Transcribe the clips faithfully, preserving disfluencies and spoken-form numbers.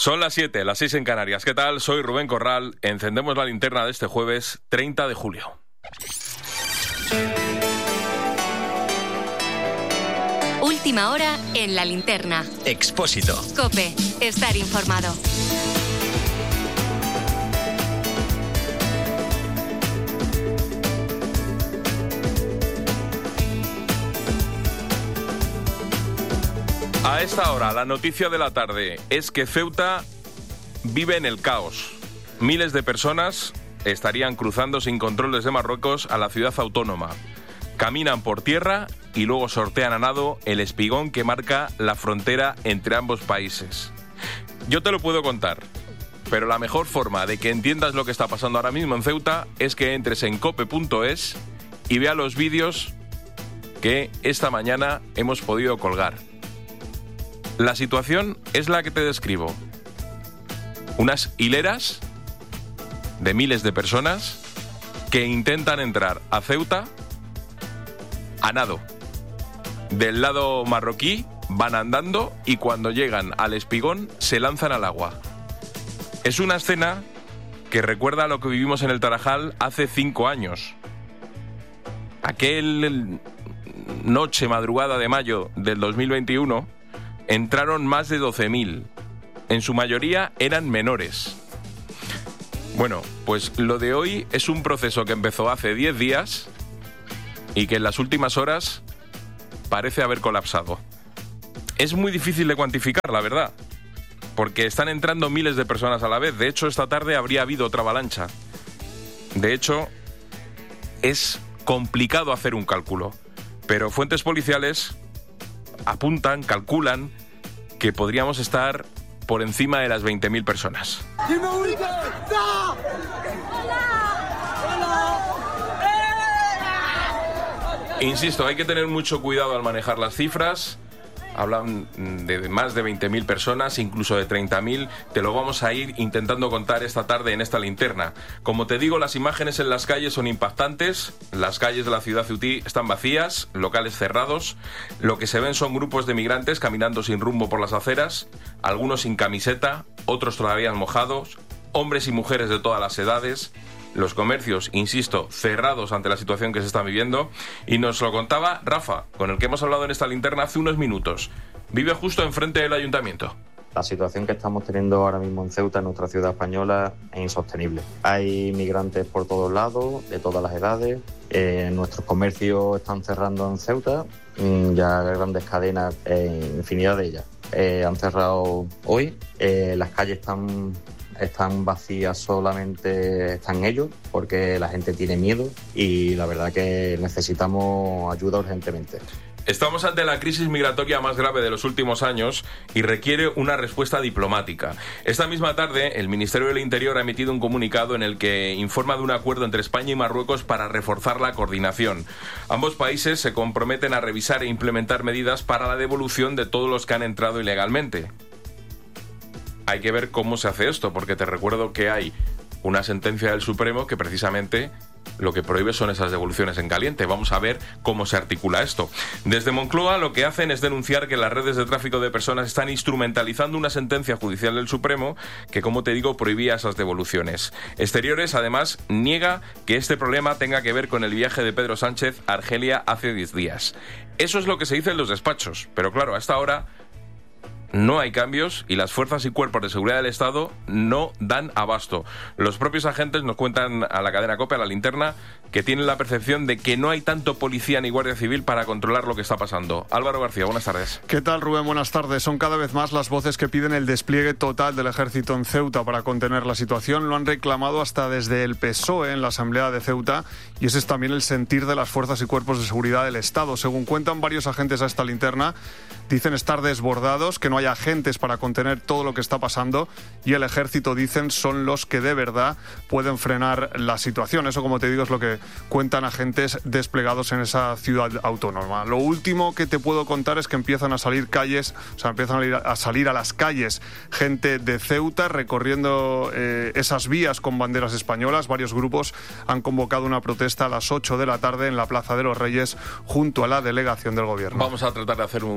Son las siete, las seis en Canarias. ¿Qué tal? Soy Rubén Corral. Encendemos la linterna de este jueves treinta de julio. Última hora en la linterna. Expósito. COPE. Estar informado. A esta hora, la noticia de la tarde es que Ceuta vive en el caos. Miles de personas estarían cruzando sin control desde Marruecos a la ciudad autónoma. Caminan por tierra y luego sortean a nado el espigón que marca la frontera entre ambos países. Yo te lo puedo contar, pero la mejor forma de que entiendas lo que está pasando ahora mismo en Ceuta es que entres en cope punto es y veas los vídeos que esta mañana hemos podido colgar. La situación es la que te describo. Unas hileras de miles de personas que intentan entrar a Ceuta a nado. Del lado marroquí van andando y cuando llegan al espigón se lanzan al agua. Es una escena que recuerda a lo que vivimos en el Tarajal hace cinco años. Aquel noche, madrugada de mayo del dos mil veintiuno, entraron más de doce mil. En su mayoría eran menores. Bueno, pues lo de hoy es un proceso que empezó hace diez días y que en las últimas horas parece haber colapsado. Es muy difícil de cuantificar, la verdad, porque están entrando miles de personas a la vez. De hecho, esta tarde habría habido otra avalancha. De hecho, es complicado hacer un cálculo, pero fuentes policiales apuntan, calculan que podríamos estar por encima de las veinte mil personas. Insisto, hay que tener mucho cuidado al manejar las cifras. Hablan de más de veinte mil personas, incluso de treinta mil. Te lo vamos a ir intentando contar esta tarde en esta linterna. Como te digo, las imágenes en las calles son impactantes. Las calles de la ciudad ceutí están vacías, locales cerrados. Lo que se ven son grupos de migrantes caminando sin rumbo por las aceras, algunos sin camiseta, otros todavía mojados, hombres y mujeres de todas las edades. Los comercios, insisto, cerrados ante la situación que se está viviendo. Y nos lo contaba Rafa, con el que hemos hablado en esta linterna hace unos minutos. Vive justo enfrente del ayuntamiento. La situación que estamos teniendo ahora mismo en Ceuta, en nuestra ciudad española, es insostenible. Hay migrantes por todos lados, de todas las edades. Eh, nuestros comercios están cerrando en Ceuta. Ya grandes cadenas, eh, infinidad de ellas, eh, han cerrado hoy. Eh, las calles están... están vacías, solamente están ellos, porque la gente tiene miedo y la verdad que necesitamos ayuda urgentemente. Estamos ante la crisis migratoria más grave de los últimos años y requiere una respuesta diplomática. Esta misma tarde, el Ministerio del Interior ha emitido un comunicado en el que informa de un acuerdo entre España y Marruecos para reforzar la coordinación. Ambos países se comprometen a revisar e implementar medidas para la devolución de todos los que han entrado ilegalmente. Hay que ver cómo se hace esto, porque te recuerdo que hay una sentencia del Supremo que precisamente lo que prohíbe son esas devoluciones en caliente. Vamos a ver cómo se articula esto. Desde Moncloa lo que hacen es denunciar que las redes de tráfico de personas están instrumentalizando una sentencia judicial del Supremo que, como te digo, prohibía esas devoluciones. Exteriores, además, niega que este problema tenga que ver con el viaje de Pedro Sánchez a Argelia hace diez días. Eso es lo que se dice en los despachos, pero claro, a esta hora no hay cambios y las fuerzas y cuerpos de seguridad del Estado no dan abasto. Los propios agentes nos cuentan a la cadena COPE, a la linterna, que tienen la percepción de que no hay tanto policía ni guardia civil para controlar lo que está pasando. Álvaro García, buenas tardes. ¿Qué tal, Rubén? Buenas tardes. Son cada vez más las voces que piden el despliegue total del ejército en Ceuta para contener la situación. Lo han reclamado hasta desde el P S O E en la Asamblea de Ceuta y ese es también el sentir de las fuerzas y cuerpos de seguridad del Estado. Según cuentan varios agentes a esta linterna, dicen estar desbordados, que no hay agentes para contener todo lo que está pasando y el ejército, dicen, son los que de verdad pueden frenar la situación. Eso, como te digo, es lo que cuentan agentes desplegados en esa ciudad autónoma. Lo último que te puedo contar es que empiezan a salir calles, o sea, empiezan a, ir a, a salir a las calles gente de Ceuta recorriendo eh, esas vías con banderas españolas. Varios grupos han convocado una protesta a las ocho de la tarde en la Plaza de los Reyes junto a la delegación del gobierno. Vamos a tratar de hacer un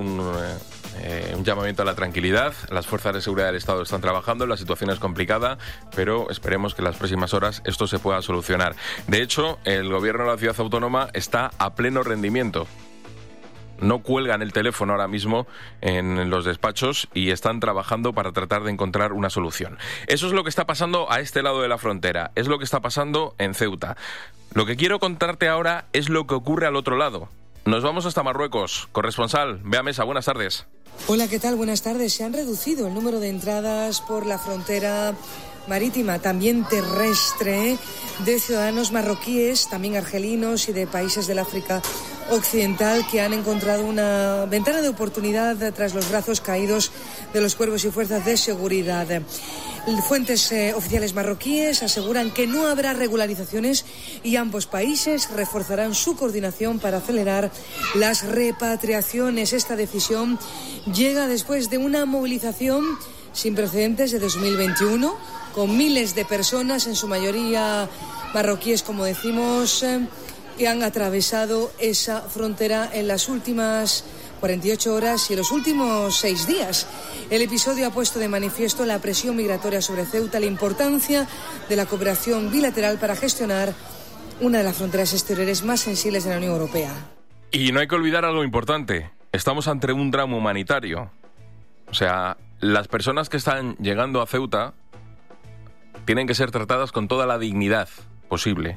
eh, eh, un llamamiento a la tranquilidad. Las fuerzas de seguridad del Estado están trabajando, la situación es complicada, pero esperemos que en las próximas horas esto se pueda solucionar. De hecho, el gobierno de la ciudad autónoma está a pleno rendimiento. No cuelgan el teléfono ahora mismo en los despachos y están trabajando para tratar de encontrar una solución. Eso es lo que está pasando a este lado de la frontera, es lo que está pasando en Ceuta. Lo que quiero contarte ahora es lo que ocurre al otro lado. Nos vamos hasta Marruecos. Corresponsal, Bea Mesa, buenas tardes. Hola, ¿qué tal? Buenas tardes. Se han reducido el número de entradas por la frontera marítima, también terrestre, de ciudadanos marroquíes, también argelinos y de países del África Occidental que han encontrado una ventana de oportunidad tras los brazos caídos de los cuerpos y fuerzas de seguridad. Fuentes eh, oficiales marroquíes aseguran que no habrá regularizaciones y ambos países reforzarán su coordinación para acelerar las repatriaciones. Esta decisión llega después de una movilización sin precedentes de dos mil veintiuno, con miles de personas, en su mayoría marroquíes, como decimos, eh, que han atravesado esa frontera en las últimas cuarenta y ocho horas y en los últimos seis días. El episodio ha puesto de manifiesto la presión migratoria sobre Ceuta, la importancia de la cooperación bilateral para gestionar una de las fronteras exteriores más sensibles de la Unión Europea. Y no hay que olvidar algo importante. Estamos ante un drama humanitario. O sea, las personas que están llegando a Ceuta tienen que ser tratadas con toda la dignidad posible.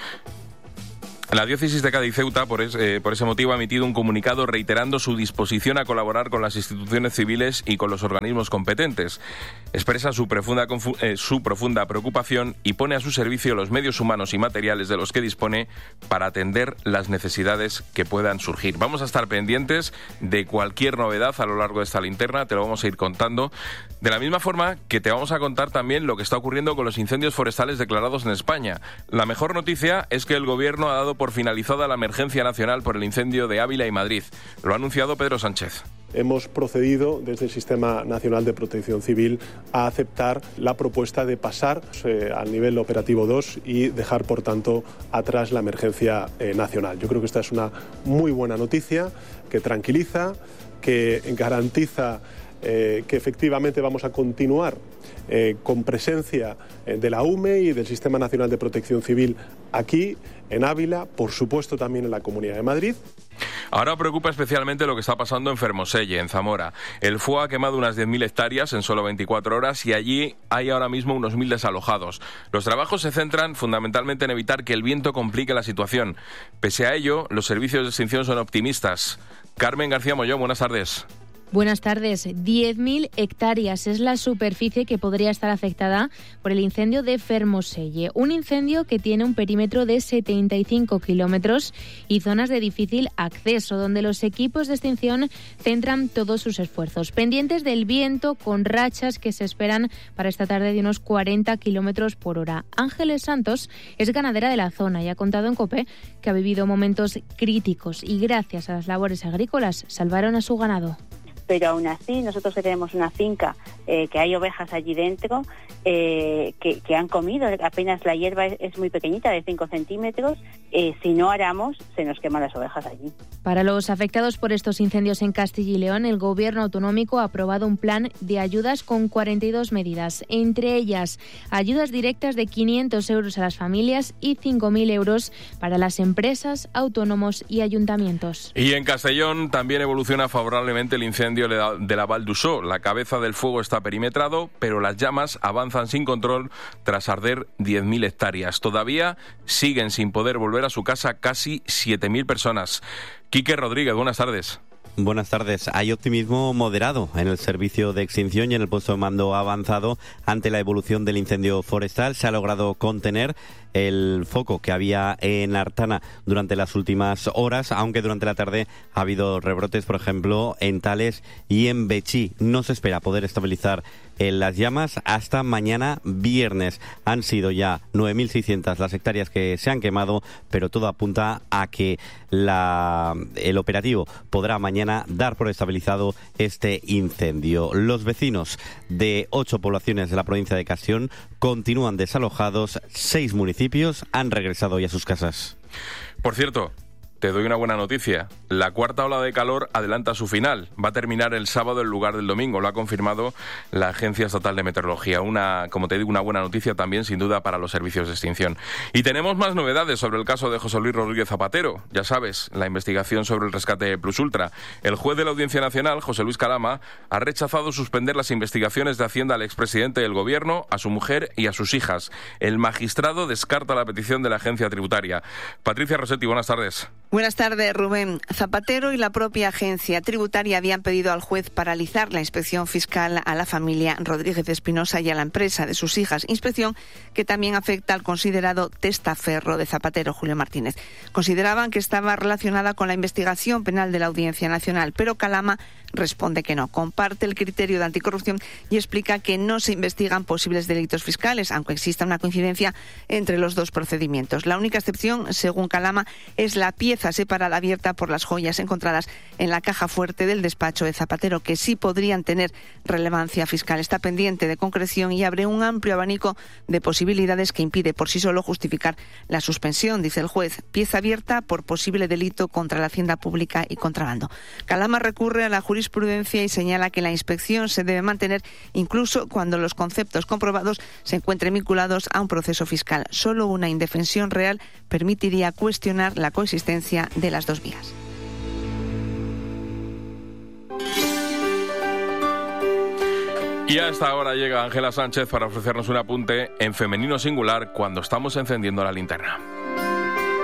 La diócesis de Cádiz Ceuta, por, es, eh, por ese motivo, ha emitido un comunicado reiterando su disposición a colaborar con las instituciones civiles y con los organismos competentes. Expresa su profunda, eh, su profunda preocupación y pone a su servicio los medios humanos y materiales de los que dispone para atender las necesidades que puedan surgir. Vamos a estar pendientes de cualquier novedad a lo largo de esta linterna, te lo vamos a ir contando. De la misma forma que te vamos a contar también lo que está ocurriendo con los incendios forestales declarados en España. La mejor noticia es que el Gobierno ha dado por finalizada la emergencia nacional por el incendio de Ávila y Madrid. Lo ha anunciado Pedro Sánchez. Hemos procedido desde el Sistema Nacional de Protección Civil a aceptar la propuesta de pasar eh, al nivel operativo dos y dejar, por tanto, atrás la emergencia eh, nacional. Yo creo que esta es una muy buena noticia que tranquiliza, que garantiza eh, que efectivamente vamos a continuar eh, con presencia eh, de la U M E y del Sistema Nacional de Protección Civil aquí, en Ávila, por supuesto también en la Comunidad de Madrid. Ahora preocupa especialmente lo que está pasando en Fermoselle, en Zamora. El fuego ha quemado unas diez mil hectáreas en solo veinticuatro horas y allí hay ahora mismo unos mil desalojados. Los trabajos se centran fundamentalmente en evitar que el viento complique la situación. Pese a ello, los servicios de extinción son optimistas. Carmen García Mollón, buenas tardes. Buenas tardes. diez mil hectáreas es la superficie que podría estar afectada por el incendio de Fermoselle. Un incendio que tiene un perímetro de setenta y cinco kilómetros y zonas de difícil acceso, donde los equipos de extinción centran todos sus esfuerzos. Pendientes del viento, con rachas que se esperan para esta tarde de unos cuarenta kilómetros por hora. Ángeles Santos es ganadera de la zona y ha contado en COPE que ha vivido momentos críticos y gracias a las labores agrícolas salvaron a su ganado. Pero aún así, nosotros que tenemos una finca, eh, que hay ovejas allí dentro, eh, que, que han comido, apenas la hierba es, es muy pequeñita, de cinco centímetros, eh, si no aramos, se nos queman las ovejas allí. Para los afectados por estos incendios en Castilla y León, el Gobierno autonómico ha aprobado un plan de ayudas con cuarenta y dos medidas, entre ellas ayudas directas de quinientos euros a las familias y cinco mil euros para las empresas, autónomos y ayuntamientos. Y en Castellón también evoluciona favorablemente el incendio de la Val d'Uixó. La cabeza del fuego está perimetrado, pero las llamas avanzan sin control tras arder diez mil hectáreas. Todavía siguen sin poder volver a su casa casi siete mil personas. Quique Rodríguez, buenas tardes. Buenas tardes. Hay optimismo moderado en el servicio de extinción y en el puesto de mando avanzado ante la evolución del incendio forestal. Se ha logrado contener el foco que había en Artana durante las últimas horas, aunque durante la tarde ha habido rebrotes, por ejemplo, en Tales y en Betxí. No se espera poder estabilizar en las llamas hasta mañana viernes. Han sido ya nueve mil seiscientas las hectáreas que se han quemado, pero todo apunta a que la, el operativo podrá mañana dar por estabilizado este incendio. Los vecinos de ocho poblaciones de la provincia de Castellón continúan desalojados. Seis municipios han regresado ya a sus casas. Por cierto, te doy una buena noticia. La cuarta ola de calor adelanta su final. Va a terminar el sábado en lugar del domingo. Lo ha confirmado la Agencia Estatal de Meteorología. Una, como te digo, una buena noticia también, sin duda, para los servicios de extinción. Y tenemos más novedades sobre el caso de José Luis Rodríguez Zapatero. Ya sabes, la investigación sobre el rescate Plus Ultra. El juez de la Audiencia Nacional, José Luis Calama, ha rechazado suspender las investigaciones de Hacienda al expresidente del Gobierno, a su mujer y a sus hijas. El magistrado descarta la petición de la agencia tributaria. Patricia Rossetti, buenas tardes. Buenas tardes, Rubén. Zapatero y la propia agencia tributaria habían pedido al juez paralizar la inspección fiscal a la familia Rodríguez Espinosa y a la empresa de sus hijas, inspección que también afecta al considerado testaferro de Zapatero, Julio Martínez. Consideraban que estaba relacionada con la investigación penal de la Audiencia Nacional, pero Calama responde que no. Comparte el criterio de anticorrupción y explica que no se investigan posibles delitos fiscales, aunque exista una coincidencia entre los dos procedimientos. La única excepción, según Calama, es la pieza separada abierta por las joyas encontradas en la caja fuerte del despacho de Zapatero, que sí podrían tener relevancia fiscal. Está pendiente de concreción y abre un amplio abanico de posibilidades que impide por sí solo justificar la suspensión, dice el juez. Pieza abierta por posible delito contra la hacienda pública y contrabando. Calama recurre a la jurisprudencia y señala que la inspección se debe mantener incluso cuando los conceptos comprobados se encuentren vinculados a un proceso fiscal. Solo una indefensión real permitiría cuestionar la coexistencia de las dos vías. Y a esta hora llega Ángela Sánchez para ofrecernos un apunte en femenino singular cuando estamos encendiendo la linterna.